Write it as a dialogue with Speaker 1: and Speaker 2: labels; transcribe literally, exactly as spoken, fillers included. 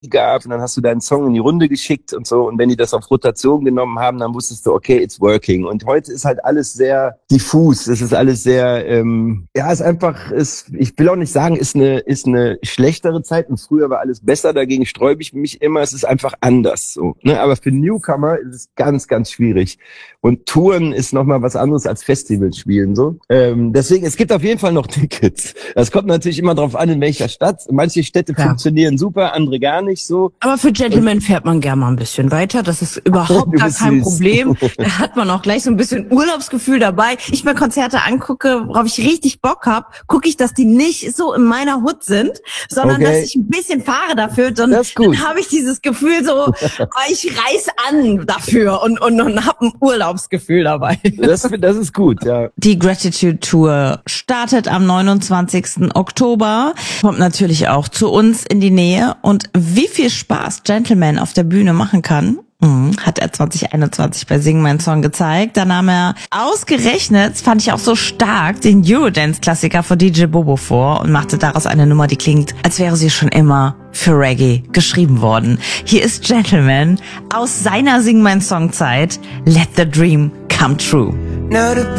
Speaker 1: gab und dann hast du deinen Song in die Runde geschickt und so und wenn die das auf Rotation genommen haben, dann wusstest du, okay, it's working. Und heute ist halt alles sehr diffus, es ist alles sehr, ähm, ja, ist einfach, ist, ich will auch nicht sagen, ist eine, ist eine schlechtere Zeit und früher war alles besser, dagegen sträube ich mich immer, es ist einfach anders so, ne? Aber für Newcomer ist es ganz, ganz schwierig und Touren ist nochmal was anderes als Festivals spielen, so. Ähm, deswegen, es gibt auf jeden Fall noch Tickets. Das kommt natürlich immer drauf an, in welcher Stadt. Manche Städte ja. funktionieren super, andere gar nicht so.
Speaker 2: Aber für Gentleman und fährt man gerne mal ein bisschen weiter. Das ist überhaupt gar kein süß. Problem. Da hat man auch gleich so ein bisschen Urlaubsgefühl dabei. Ich mir Konzerte angucke, worauf ich richtig Bock habe, gucke ich, dass die nicht so in meiner Hut sind, sondern okay. dass ich ein bisschen fahre dafür. Dann, dann habe ich dieses Gefühl so, ich reiß an dafür und, und, und habe ein Urlaubsgefühl dabei.
Speaker 1: Das, das ist gut, ja.
Speaker 3: Die Gratitude Tour startet am neunundzwanzigsten Oktober. Kommt natürlich auch zu uns in die Nähe. Und wie viel Spaß Gentleman auf der Bühne machen kann, hat er zwanzig einundzwanzig bei Sing Mein Song gezeigt. Da nahm er ausgerechnet, fand ich auch so stark, den Eurodance-Klassiker von D J Bobo vor und machte daraus eine Nummer, die klingt, als wäre sie schon immer für Reggae geschrieben worden. Hier ist Gentleman aus seiner Sing Mein Song Zeit. Let the Dream come true.